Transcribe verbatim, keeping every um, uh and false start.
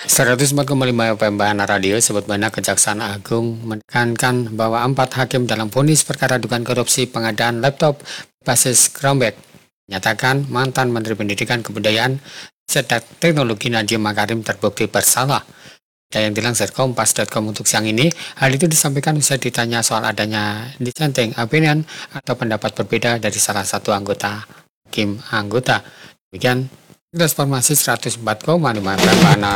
seratus empat koma lima F M Bahana Radio, Sobat Bahana. Kejaksaan Agung menekankan bahwa empat hakim dalam vonis perkara dugaan korupsi pengadaan laptop basis Chromebook menyatakan mantan Menteri Pendidikan Kebudayaan dan Teknologi Nadiem Makarim terbukti bersalah. Dan yang dilansir kompas titik com untuk siang ini, hal itu disampaikan usai ditanya soal adanya dissenting opinion atau pendapat berbeda dari salah satu anggota hakim anggota. Demikian transformasi seratus empat koma lima F M Bahana